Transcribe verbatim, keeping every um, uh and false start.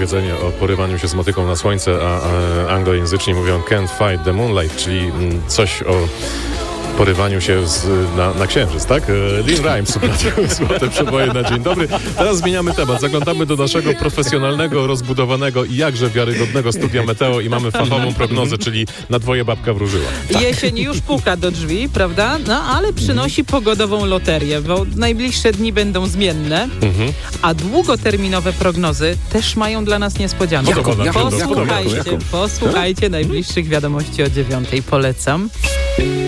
powiedzenie o porywaniu się z motyką na słońce, a, a anglojęzyczni mówią can't fight the moonlight, czyli mm, coś o porywaniu się z, na, na księżyc, tak? Lin Rimes, złote przeboje na dzień dobry. Teraz zmieniamy temat. Zaglądamy do naszego profesjonalnego, rozbudowanego i jakże wiarygodnego studia Meteo i mamy fachową prognozę, czyli na dwoje babka wróżyła. Tak. Jesień już puka do drzwi, prawda? No ale przynosi pogodową loterię, bo najbliższe dni będą zmienne, mhm. a długoterminowe prognozy też mają dla nas niespodziankę. Jaką, jaką, posłuchajcie, jaką, jaką? posłuchajcie najbliższych wiadomości o dziewiątej. Polecam.